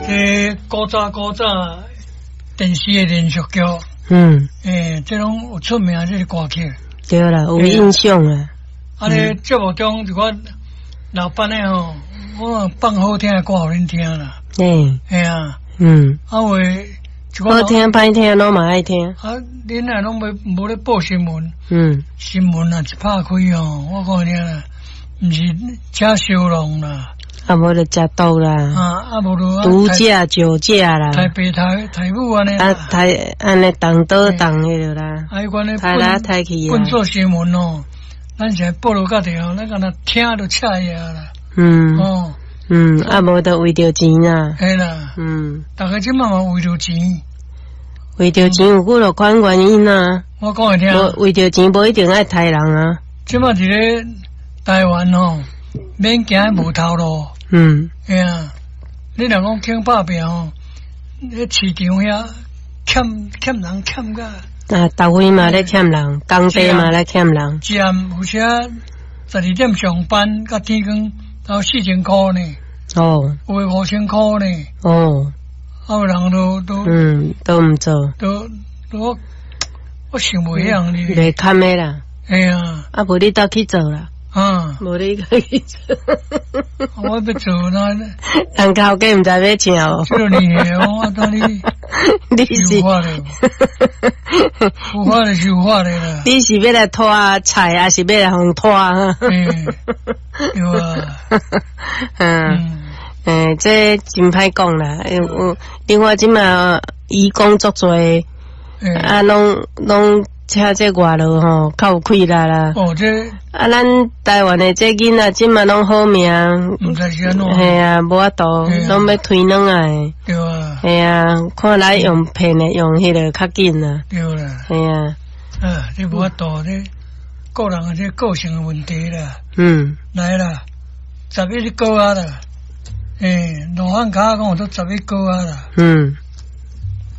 这古早电视的连续剧，这种有出名这个歌曲。 对啦，有印象啊。 啊，咧节目中就我老班的吼，我放好听的歌互恁听啦。哎啊，啊为好听歹听拢嘛爱听。 啊，恁啊拢无咧报新闻。新闻啊一拍开哦，我讲你啦，毋是吃烧龙啦。啊， 无就食毒啦， 无就毒驾、酒驾啦， 台北台母安尼啊，安尼动倒动迄个啦，抬来抬去啊， 本做新闻哦，咱现在报道甲条，咱敢若听就恰呀啦， 啊，无就为着钱啦， 系啦，大家即满嘛为着钱， 为着钱有几落款原因啊， 我讲会听， 为着钱无一定爱杀人啊， 即满伫咧台湾哦。免行无头路，哎呀，你若讲听拍拼哦，迄市场遐欠人欠个。 啊，逐位嘛咧欠人，工地嘛咧欠人。 是啊，有些12点上班，到天光到4000块呢。哦。有诶5000块呢。哦。啊，有人都毋做。 都我想袂样呢。 袂堪诶啦。 哎呀。 啊，无你倒去做啦。无你去做， 我要做那， 人头家毋知要请哦。 这你我当你是化的，有化的是有化的啦。 你是要来拖菜，还是要来互拖啊？ 对啊。 这真歹讲啦。另外，即嘛伊工作做，啊，拢。请这外路吼，较有气力啦。 哦，这啊，咱台湾的这囡仔，即嘛拢好命。 毋知是安怎。 系啊，无法度，拢要推软啊。 对啊。 系啊，看来用骗的，用迄个较紧啦。 对啦。 系啊。 啊，这无法度，这个人的这个性的问题啦。来啦，11个啊啦。罗汉卡讲都11个啊啦。